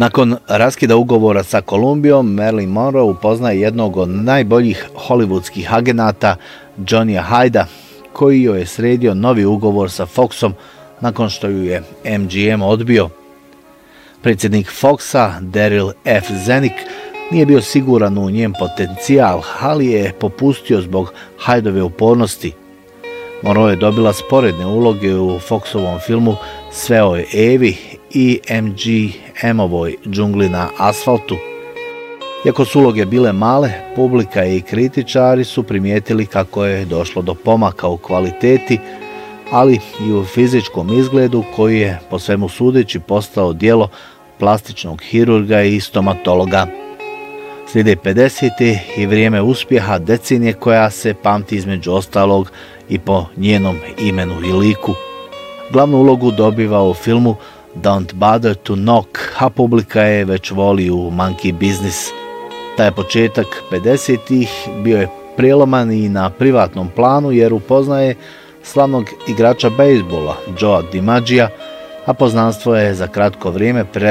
Nakon raskida ugovora sa Kolumbijom, Marilyn Monroe upoznaje jednog od najboljih hollywoodskih agenata, Johnnyja Hyda, koji joj je sredio novi ugovor sa Foxom nakon što ju je MGM odbio. Predsjednik Foxa, Daryl F. Zanuck, nije bio siguran u njen potencijal, ali je popustio zbog Hydove upornosti. Monroe je dobila sporedne uloge u Foxovom filmu Sve o Evi i MGM-ovoj Džungli na asfaltu. Iako su uloge bile male, publika i kritičari su primijetili kako je došlo do pomaka u kvaliteti, ali i u fizičkom izgledu koji je, po svemu sudeći, postao djelo plastičnog hirurga i stomatologa. Slijede 50. i vrijeme uspjeha, decenije koja se pamti između ostalog i po njenom imenu i liku. Glavnu ulogu dobiva u filmu Don't Bother to Knock, a publika je već voli u Monkey Business. Taj početak 50-ih bio je prijeloman i na privatnom planu jer upoznaje slavnog igrača bejsbola Joea DiMaggija, a poznanstvo je za kratko vrijeme